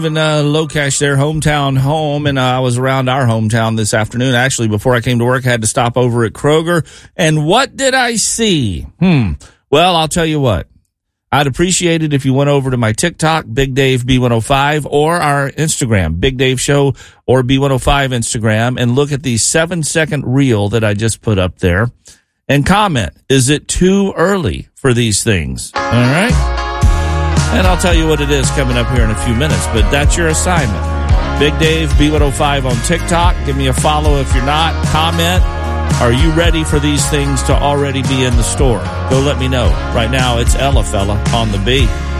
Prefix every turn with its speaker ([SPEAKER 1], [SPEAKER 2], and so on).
[SPEAKER 1] In Locash, their hometown home, and I was around our hometown this afternoon. Actually, before I came to work, I had to stop over at Kroger. And what did I see? Well, I'll tell you what. I'd appreciate it if you went over to my TikTok, Big Dave B105, or our Instagram, Big Dave Show or B105 Instagram, and look at the 7-second reel that I just put up there and comment. Is it too early for these things? All right? And I'll tell you what it is coming up here in a few minutes, but that's your assignment. Big Dave, B105 on TikTok. Give me a follow if you're not. Comment. Are you ready for these things to already be in the store? Go let me know. Right now, it's Ella Fella on the beat.